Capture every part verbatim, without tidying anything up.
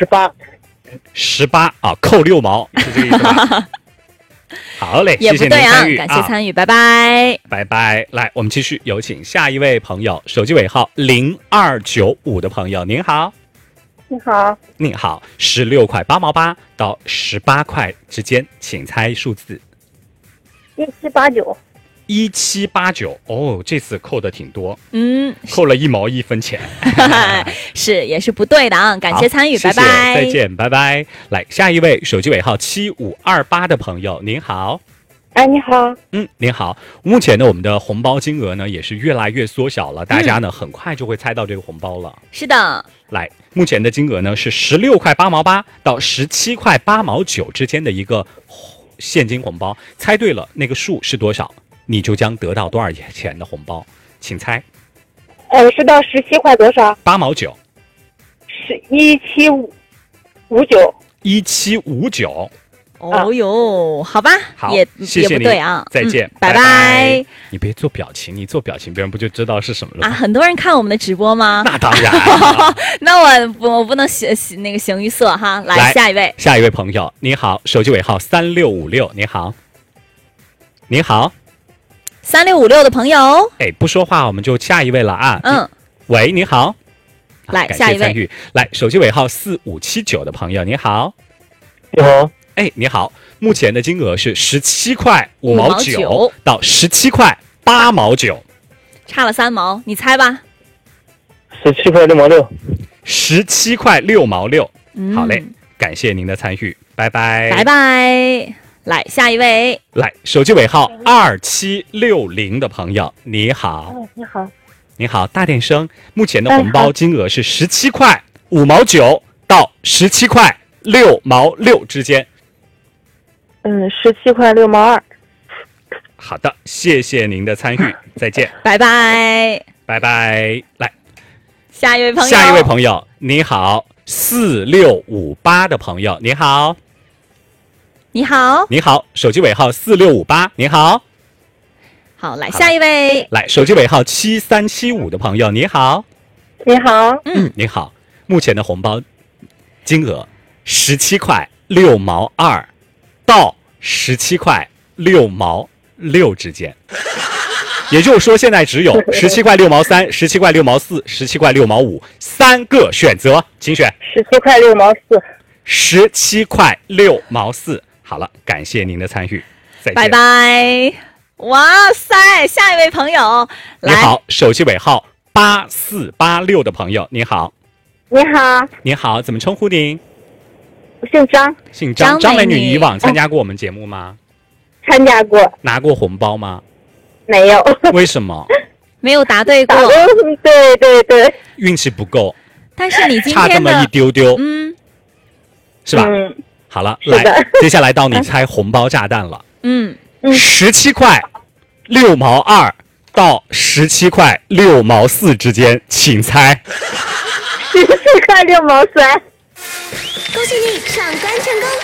十八， 十八啊，扣六毛是这个意思吧？好嘞，谢谢您参与， 也不对啊，感谢参与，啊、拜拜， 拜拜。来，我们继续有请下一位朋友，手机尾号零二九五的朋友，您好。 你好， 您好，十六块八毛八到十八块之间，请猜数字。 一七八九。 一七八九哦，这次扣的挺多， 嗯， 扣了一毛一分钱， 是也是不对的啊！感谢参与，拜拜， 再见，拜拜。来，下一位手机尾号七五二八的朋友，您好。 哎，你好， 嗯，您好。目前呢，我们的红包金额呢也是越来越缩小了，大家呢、嗯、很快就会猜到这个红包了。 是的， 来，目前的金额呢是十六块八毛八到十七块八毛九之间的一个现金红包，猜对了那个数是多少，你就将得到多少钱的红包，请猜。 呃，是到十七块多少？ 八毛九。 是一七五五九。 一七五九。 哦哟，好吧， 好， 也谢谢也不对啊， 再见， 嗯、拜拜。 拜拜。你别做表情，你做表情，别人不就知道是什么了吗？ 啊，很多人看我们的直播吗？ 那当然。 那我不我不能形那个形于色哈。来， 来下一位， 下一位朋友，你好，手机尾号三六五六，你好，你好， 三六五六的朋友， 哎，不说话，我们就下一位了啊。 嗯， 喂，你好， 来、 啊、 下一位， 来，手机尾号四五七九的朋友，你好， 你好。 哎，你好，目前的金额是十七块五毛九到十七块八毛九， 差了三毛，你猜吧。 十七块六毛六。 十七块六毛六。 嗯， 好嘞，感谢您的参与，拜拜。 拜拜。来，下一位。 来，手机尾号二七六零的朋友，你好。 哦，你好。 你好，大点声。目前的红包金额是十七块五毛九到十七块六毛六之间。 嗯，十七块六毛二。 好的，谢谢您的参与，再见， 拜拜， 拜拜。来， 下一位朋友， 下一位朋友，你好，四六五八的朋友，你好， 你好， 你好，手机尾号四六五八，你好， 好，来下一位， 来，手机尾号七三七五的朋友，你好， 你好， 嗯，你好，目前的红包金额十七块六毛二。到十七块六毛六之间，也就是说，现在只有十七块六毛三、十七块六毛四、十七块六毛五三个选择，请选。 十七块六毛四。 十七块六毛四。好了，感谢您的参与，再见， 拜拜。哇塞，下一位朋友， 你好，手机尾号八四八六的朋友，你好。 你好。 你好，怎么称呼您？ 姓张， 姓张，张美女以往参加过我们节目吗？ 参加过。 拿过红包吗？ 没有。 为什么？ 没有答对过。 对对对， 运气不够。 但是你今天的差这么一丢丢， 嗯， 是吧？ 嗯， 好了，来，接下来到你猜红包炸弹了。 嗯， 十七块六毛二到十七块六毛四之间，请猜。 十七块六毛三。 恭喜你上单成功！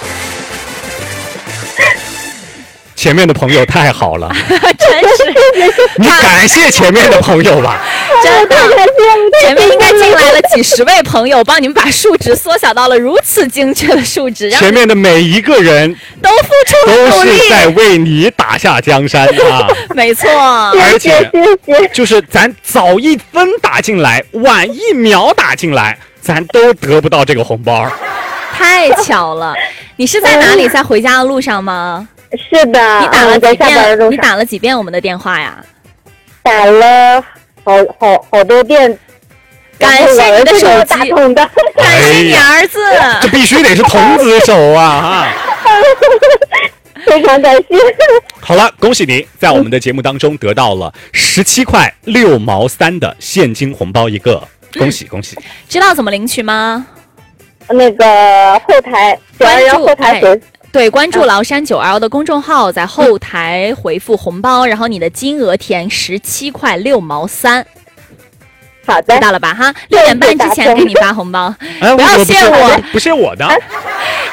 前面的朋友太好了， 真是， 你感谢前面的朋友吧。 真的，前面应该进来了几十位朋友，帮你们把数值缩小到了如此精确的数值。 前面的每一个人都付出了努力， 都是在为你打下江山啊！ 没错， 而且就是咱早一分打进来，晚一秒打进来，咱都得不到这个红包。 太巧了！你是在哪里？在回家的路上吗？ 是的。 你打了几遍？ 你打了几遍我们的电话呀？ 打了好好好多遍。 感谢你的手机， 打通的。 感谢你儿子， 哎、这必须得是童子手啊！ 非常感谢。 好了，恭喜您在我们的节目当中得到了十七块六毛三的现金红包一个，恭喜恭喜！ 知道怎么领取吗？ 那个后台关注后台回、哎、 对，关注崂山九 L 的公众号，在后台回复红包，然后你的金额填十七块六毛三。 好的， 知道了吧？哈，六点半之前给你发红包， 哎、 不要谢我， 不谢我的。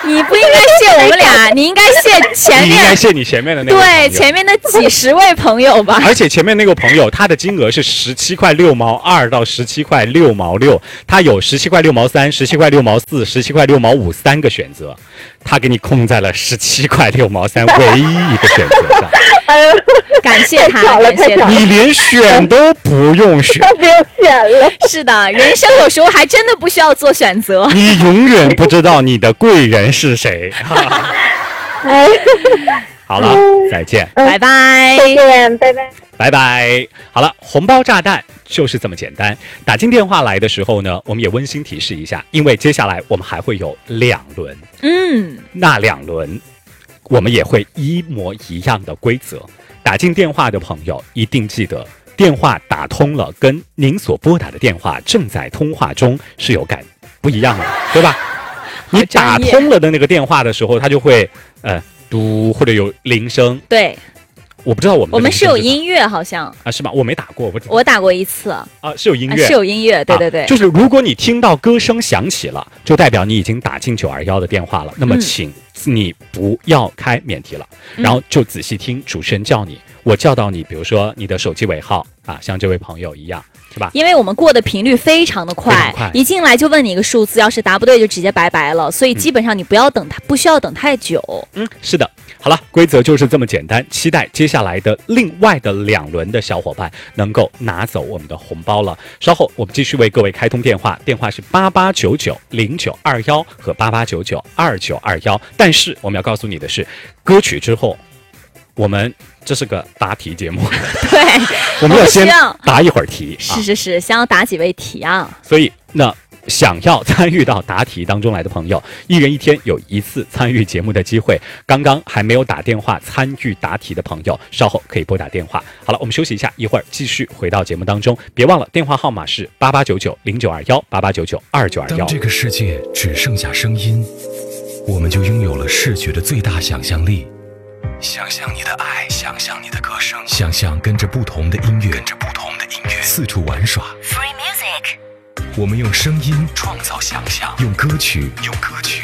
你不应该谢我们俩，你应该谢前你应该面谢你前面的那个朋友对前面的几十位朋友吧。 而且前面那个朋友，他的金额是十七块六毛二到十七块六毛六，他有十七块六毛三、十七块六毛四、十七块六毛五三个选择，他给你控在了十七块六毛三唯一一个选择上。 哎呦， 感谢他， 太巧了感谢他。 你连选都不用选， 不用选了。 是的，人生有时候还真的不需要做选择。 你永远不知道你的贵人是谁。 哎， 好了，再见。 拜拜。 再见，拜拜。 拜拜。好了，红包炸弹就是这么简单。打进电话来的时候呢，我们也温馨提示一下，因为接下来我们还会有两轮， 嗯， 那两轮我们也会一模一样的规则。打进电话的朋友一定记得，电话打通了跟您所拨打的电话正在通话中是有感不一样的，对吧？你打通了的那个电话的时候，它就会呃嘟或者有铃声。 对， 我不知道我们我们是有音乐，好像啊，是吗？我没打过，我不知道。 我打过一次啊， 是有音乐， 是有音乐，对对对， 啊。就是如果你听到歌声响起了，就代表你已经打进九二一的电话了。那么，请你不要开免提了， 嗯、 然后就仔细听主持人叫你。我叫到你，比如说你的手机尾号啊，像这位朋友一样。是吧？ 因为我们过的频率非常的快， 快一进来就问你一个数字，要是答不对就直接拜拜了，所以基本上你不要等它，不需要等太久。 嗯，是的。好了，规则就是这么简单，期待接下来的另外的两轮的小伙伴能够拿走我们的红包了。稍后我们继续为各位开通电话，电话是八八九九零九二幺和八八九九二九二幺。但是我们要告诉你的是，歌曲之后，我们这是个答题节目， 对， 我们要先答一会儿题。 是是是，先要答几位题啊。 所以那想要参与到答题当中来的朋友，一人一天有一次参与节目的机会。刚刚还没有打电话参与答题的朋友，稍后可以拨打电话。好了，我们休息一下，一会儿继续回到节目当中。别忘了电话号码是八八九九零九二幺八八九九二九二幺。 当这个世界只剩下声音，我们就拥有了视觉的最大想象力。想象你的爱，想象你的歌声，想象跟着不同的音乐，跟着不同的音乐四处玩耍。 Free music， 我们用声音创造想象，用歌曲用歌曲